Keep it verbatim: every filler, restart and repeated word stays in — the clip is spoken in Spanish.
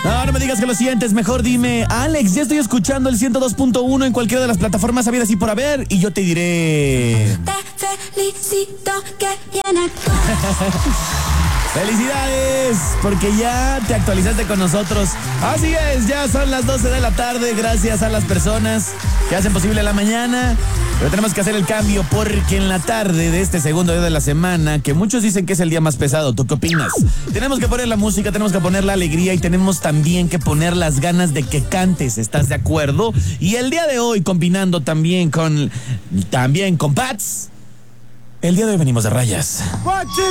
No, no me digas que lo sientes, mejor dime, Alex, ya estoy escuchando el ciento dos punto uno en cualquiera de las plataformas habidas y por haber, y yo te diré... Te felicito, que bien actúas. ¡Felicidades! Porque ya te actualizaste con nosotros. Así es, ya son las doce de la tarde, gracias a las personas que hacen posible la mañana. Pero tenemos que hacer el cambio porque en la tarde de este segundo día de la semana, que muchos dicen que es el día más pesado, ¿tú qué opinas? Tenemos que poner la música, tenemos que poner la alegría y tenemos también que poner las ganas de que cantes, ¿estás de acuerdo? Y el día de hoy, combinando también con, también con Pats, el día de hoy venimos de rayas.